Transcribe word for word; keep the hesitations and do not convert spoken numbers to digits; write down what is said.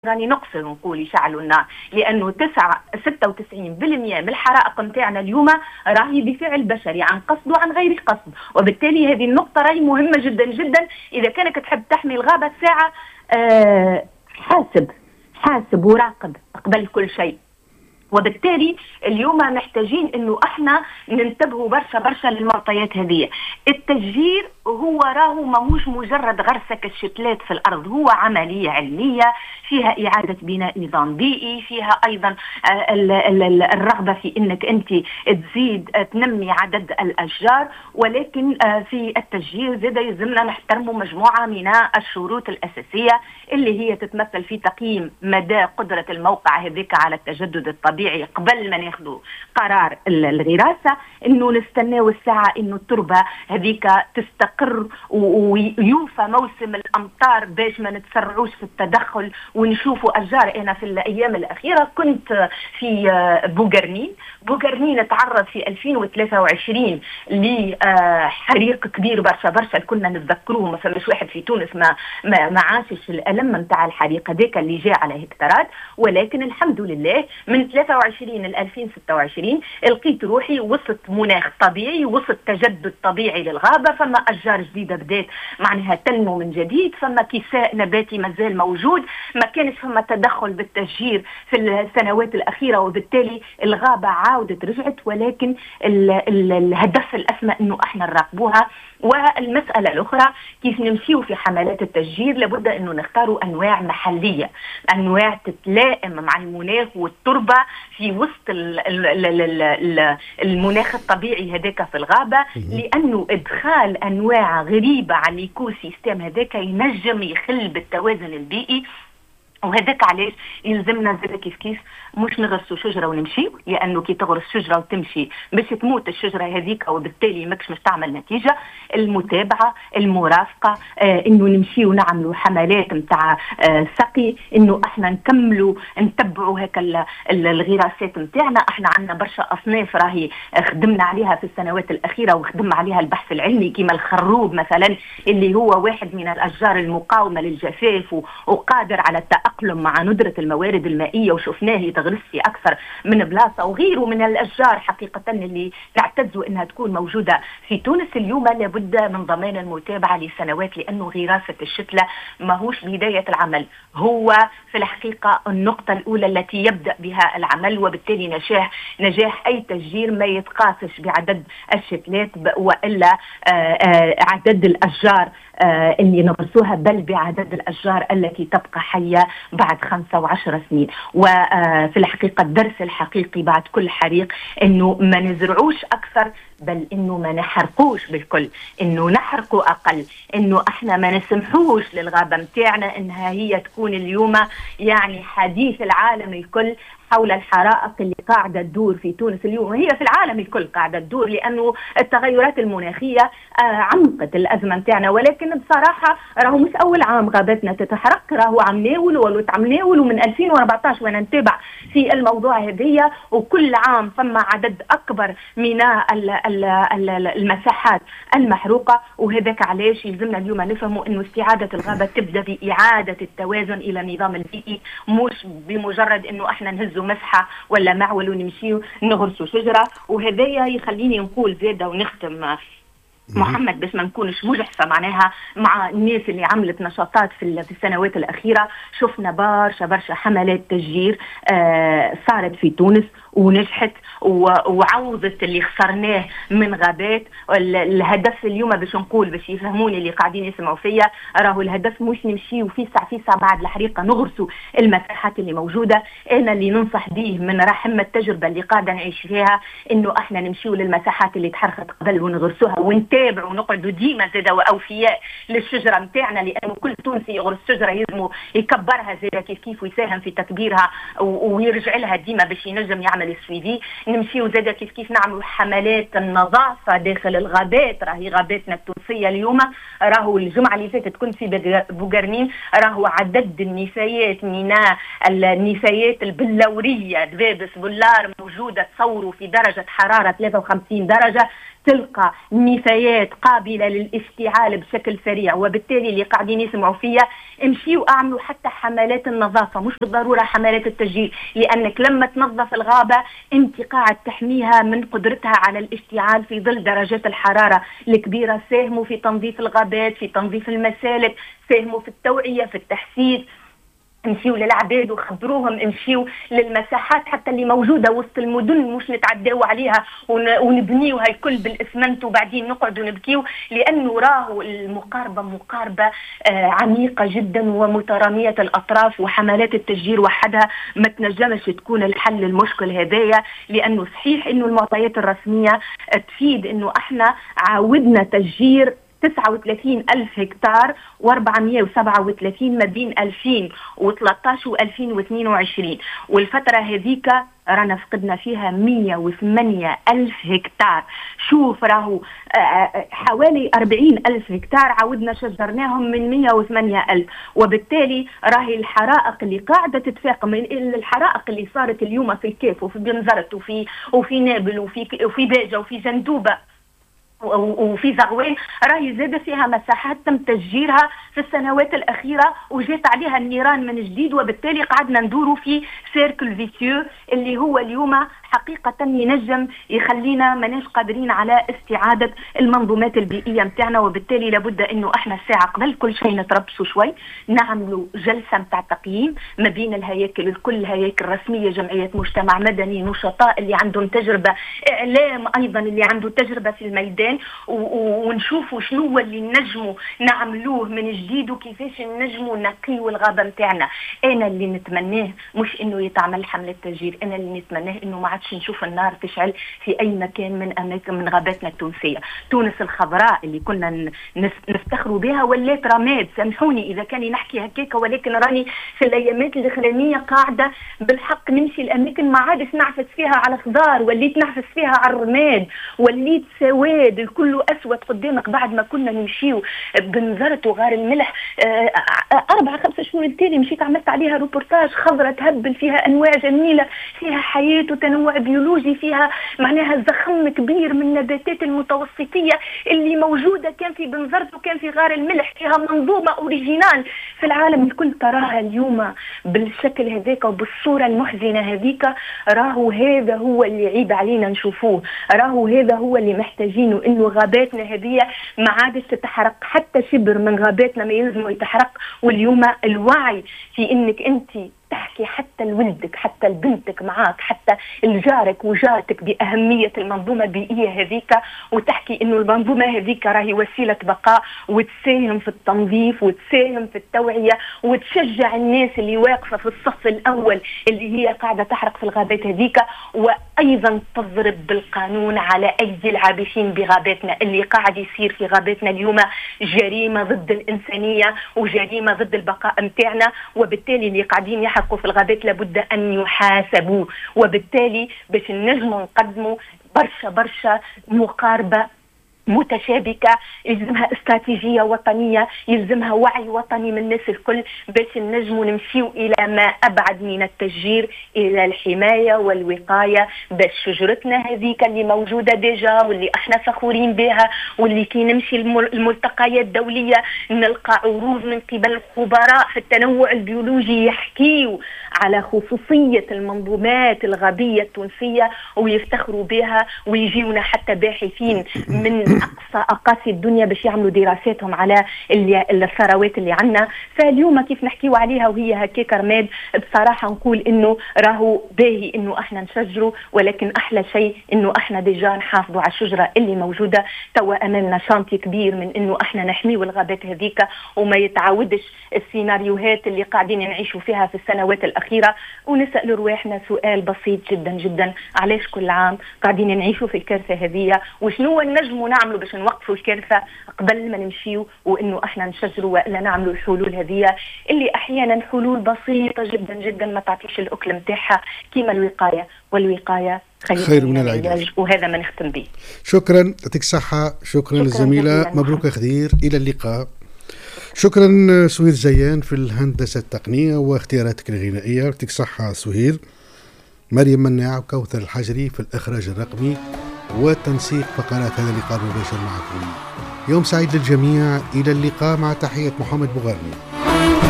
راني نقصر نقول يشعلوا النار، لانه تسعة ستة وتسعين بالمئة من الحرائق نتاعنا اليوم راهي بفعل بشري عن قصد وعن غير قصد، وبالتالي هذه النقطة راهي مهمة جدا جدا. إذا كانك تحب تحمي الغابة ساعة آه حاسب حاسب وراقب قبل كل شيء. وبالتالي اليوم محتاجين انه احنا ننتبهوا برشا برشا للمعطيات هذه. التشجير هو راهو ماهوش مجرد غرسك الشتلات في الارض، هو عمليه علميه فيها اعاده بناء نظام بيئي، فيها ايضا الرغبه في انك انت تزيد تنمي عدد الاشجار. ولكن في التشجير زاد يلزمنا نحترموا مجموعه من الشروط الاساسيه اللي هي تتمثل في تقييم مدى قدره الموقع هذيك على التجدد الطبيعي قبل ما ناخذوا قرار الغراسه، انه نستناو الساعه انه التربه هذيك تستقر ويوفى موسم الامطار باش ما نتسرعوش في التدخل ونشوفوا اشجار. انا في الايام الاخيره كنت في بوغرنين، بوغرنين تعرض في ألفين وثلاثة وعشرين لحريق كبير برشا برشا كنا نتذكروه، ما فماش واحد في تونس ما ما, ما عاشش الالم نتاع الحريق هذاك اللي جاء على هكتارات. ولكن الحمد لله من ثلاثة وعشرين ل ألفين وستة وعشرين لقيت روحي وسط مناخ طبيعي، وسط تجدد طبيعي للغابه، فما اشجار جديده بدات معناها تنمو من جديد، فما كساء نباتي مازال موجود، ما كانش فما تدخل بالتشجير في السنوات الاخيره، وبالتالي الغابه عاودت رجعت. ولكن ال ال الهدف الاسمى انه احنا نراقبوها. والمساله الاخرى كيف نمشيو في حملات التشجير، لابد انه نختاروا انواع محليه، انواع تتلائم مع المناخ والتربه في وسط المناخ الطبيعي هذاك في الغابه، لانه ادخال انواع غريبه على الايكو سيستم هذاك ينجم يخل بالتوازن البيئي. وهذاك علاش يلزمنا زاد كيف كيف مش نغرسوا شجره ونمشي، لانه كي تغرس شجره وتمشي باش تموت الشجره هذيك، وبالتالي ماكش مش تعمل نتيجه. المتابعه، المرافقه، آه انه نمشي ونعملوا حملات نتاع آه سقي، انه احنا نكملوا نتبعوا هيك الغراسات نتاعنا. احنا عندنا برشا اصناف راهي خدمنا عليها في السنوات الاخيره وخدمنا عليها البحث العلمي، كما الخروب مثلا اللي هو واحد من الاشجار المقاومه للجفاف وقادر على التأقلم مع ندرة الموارد المائية، وشفناه يتغرس في أكثر من بلاصة، وغيره من الأشجار حقيقة اللي نعتزوا أنها تكون موجودة في تونس. اليوم لابد من ضمان المتابعة لسنوات، لأنه غراسة الشتلة ماهوش بداية العمل، هو في الحقيقة النقطة الأولى التي يبدأ بها العمل. وبالتالي نجاح نجاح أي تشجير ما يتقاسش بعدد الشتلات وإلا عدد الأشجار اللي نغرسوها، بل بعدد الأشجار التي تبقى حية بعد خمسة وعشر سنين. وفي الحقيقة الدرس الحقيقي بعد كل حريق انه ما نزرعوش اكثر، بل انه ما نحرقوش بالكل، انه نحرقوا اقل، انه احنا ما نسمحوش للغابة متاعنا انها هي تكون اليوم يعني حديث العالم الكل حول الحرائق اللي قاعدة تدور في تونس اليوم، وهي في العالم الكل قاعدة تدور، لأنه التغيرات المناخية عمقت الأزمة متاعنا. ولكن بصراحة راهو مش أول عام غابتنا تتحرق، راهو عم ناول ولو ناول من ألفين وأربعة عشر وأنا نتابع في الموضوع هذية، وكل عام ثم عدد أكبر من المساحات المحروقة. وهذاك علاش يلزمنا اليوم نفهموا أنه استعادة الغابة تبدأ بإعادة التوازن إلى النظام البيئي، مش بمجرد أنه احنا نهزوا مسحة ولا معول ونمشيو نغرسوا شجرة. وهذايا يخليني نقول زيادة ونختم محمد باش ما نكونش مجحفة معناها مع الناس اللي عملت نشاطات في السنوات الأخيرة. شفنا برشا برشا حملات تشجير آه صارت في تونس ونجحت وعوضت اللي خسرناه من غابات. الهدف اليوم باش نقول باش يفهموني اللي قاعدين يسمعوا فيا، راهو الهدف مش نمشي وفي ساعة في ساعة بعد الحريقة نغرسوا المساحات اللي موجودة. أنا اللي ننصح به من رحم التجربة اللي قاعدة نعيش فيها إنه إحنا نمشيو للمساحات اللي تحرقت قبل ونغرسوها، ونتابعوا ونقعدوا ديما زادا وأوفياء للشجرة متاعنا، لأنه كل تونسي يغرس شجرة يلزموا يكبرها زادا كيف كيف ويساهم في تكبيرها ويرجع لها ديما باش ينجم يعمل السويفي. نمشيو زادا كيف كيف نعملوا حملات النظافة داخل الغابات. راهي غاباتنا التونسية اليوم، راهو الجمعة اللي فاتت كنت في بوغرنين، راهو عدد النفايات من النفايات البلورية دبابس بولار موجودة تصوروا في درجة حرارة ثلاثة وخمسين درجة، تلقى نفايات قابلة للاشتعال بشكل سريع، وبالتالي اللي قاعدين يسمعوا فيها امشيوا اعملوا حتى حملات النظافة، مش بالضرورة حملات التسجيل، لأنك لما تنظف الغابة انت قاعد تحميها من قدرتها على الاشتعال في ظل درجات الحرارة الكبيرة. ساهموا في تنظيف الغابات، في تنظيف المسالك، ساهموا في التوعية، في التحسيس، امشيوا للعباد وخبروهم، امشيوا للمساحات حتى اللي موجوده وسط المدن، مش نتعداو عليها ونبنيوها الكل بالاسمنت وبعدين نقعدوا نبكيو، لانه راهو المقاربه مقاربه آه عميقه جدا ومتراميه الاطراف، وحملات التشجير وحدها ما تنجمش تكون الحل للمشكل هذايا، لانه صحيح انه المعطيات الرسميه تفيد انه احنا عاودنا تشجير تسعة وثلاثين ألف هكتار وأربعمئة وسبعة وثلاثين ما بين ألفين وثلاثة عشر وألفين واثنين وعشرين، والفترة هذيك رانا فقدنا فيها مئة وثمانية ألف هكتار. شوف راهو حوالي أربعين ألف هكتار عودنا شجرناهم من مئة وثمانية ألف، وبالتالي راهي الحرائق اللي قاعدة تتفاقم، الحرائق اللي صارت اليوم في الكيف وفي بنزرت وفي وفي نابل وفي وفي باجة وفي جندوبة وفي زغوين، راهي زاد فيها مساحات تم تسجيرها في السنوات الأخيرة وجات عليها النيران من جديد، وبالتالي قعدنا ندوروا في سيركل فيسيو اللي هو اليوم حقيقة ينجم يخلينا ماناش قادرين على استعادة المنظومات البيئية متاعنا. وبالتالي لابد انه احنا الساعة قبل كل شيء نتربصوا شوي، نعملوا جلسة متاع تقييم ما بين الهياكل الكل، الهياكل الرسمية، جمعيات مجتمع مدني، نشطاء اللي عندهم تجربة، اعلام ايضا اللي عنده تجربة في الميدان، ونشوفوا شنو اللي نجموا نعملوه من جديد وكيفاش نجموا نقيوا الغابة متاعنا. انا اللي نتمناه مش انه يتعمل حملة تسجير، انا اللي نتمناه انه ما عادش نشوف النار تشعل في اي مكان من اماكن من غاباتنا التونسية. تونس الخضراء اللي كنا نفتخروا بها ولات رماد، سامحوني اذا كان نحكي هكاك، ولكن راني في الايامات الاخرانية قاعدة بالحق نمشي الاماكن ما عادش نعفس فيها على خضار، وليت نعفس فيها على الرماد، وليت سواد الكل اسود قدامك. بعد ما كنا نمشيو بنزرت وغار الملح آه اربعة خمسة شهور التالي مشيت عملت عليها روبورتاج، خضرة تهبل فيها انواع جميلة، فيها حياة وتنوع بيولوجي، فيها معناها زخم كبير من النباتات المتوسطية اللي موجودة كان في بنزرت وكان في غار الملح، فيها منظومة اوريجينال في العالم الكل تراها اليوم بالشكل هذاك وبالصورة المحزنة هذيك. راهو هذا هو اللي عيب علينا نشوفوه، راهو هذا هو اللي محتاجينه، انه غاباتنا هذه ما عادش تتحرق، حتى شبر من غاباتنا ما يلزموا يتحرق. واليوم الوعي في انك انت تحكي حتى لولدك حتى لبنتك معاك حتى لجارك وجارتك بأهمية المنظومة البيئية هذيك، وتحكي انه المنظومة هذيك راهي وسيلة بقاء، وتساهم في التنظيف وتساهم في التوعية وتشجع الناس اللي واقفة في الصف الأول اللي هي قاعدة تحرق في الغابات هذيك، وأيضا تضرب بالقانون على أيدي العابثين بغاباتنا. اللي قاعد يصير في غاباتنا اليوم جريمة ضد الإنسانية وجريمة ضد البقاء متاعنا، وبالتالي اللي قاعدين يحرقوا في الغابات لابد أن يحاسبوا. وبالتالي باش نجموا نقدموا برشا برشا مقاربة متشابكة، يلزمها استراتيجية وطنية، يلزمها وعي وطني من الناس الكل باش نجموا نمشيو إلى ما أبعد من التشجير، إلى الحماية والوقاية، باش شجرتنا هذيك اللي موجودة ديجا واللي احنا فخورين بها، واللي كي نمشي الملتقيات الدولية نلقى عروض من قبل الخبراء في التنوع البيولوجي يحكيوا على خصوصية المنظومات الغابية التونسية ويفتخروا بها، ويجيونا حتى باحثين من أقصى أقاصي الدنيا باش يعملوا دراساتهم على الثروات اللي عنا. فاليوم كيف نحكيوا عليها وهي هكاك رماد، بصراحة نقول إنه راهو باهي إنه إحنا نشجروا، ولكن أحلى شيء إنه إحنا ديجا نحافظوا على الشجرة اللي موجودة. توا أمامنا شانتي كبير من إنه إحنا نحميوا الغابات هذيك وما يتعودش السيناريوهات اللي قاعدين نعيشوا فيها في السنوات الأخيرة. ونسأل رواحنا سؤال بسيط جدا جدا، علاش كل عام قاعدين نعيشوا في الكارثة هذه؟ وشنو النجم نعملوا باش نوقفوا الكارثة قبل ما نمشيوا وإنه إحنا نشجروا وإلا نعملوا الحلول هذه اللي أحيانا حلول بسيطة جدا جدا ما تعطيش الأكل متاعها، كيما الوقاية، والوقاية خير, خير من العلاج. وهذا ما نختم به. شكرا، يعطيك الصحة. شكرا, شكرا للزميلة، مبروك خدير، إلى اللقاء. شكرا سهير زيان في الهندسة التقنية واختياراتك الغنائية، يعطيك الصحة سهير. مريم مناع وكوثر الحجري في الإخراج الرقمي. وتنسيق فقرات هذا اللقاء المباشر معكم. يوم سعيد للجميع، إلى اللقاء، مع تحية محمد بوغارني.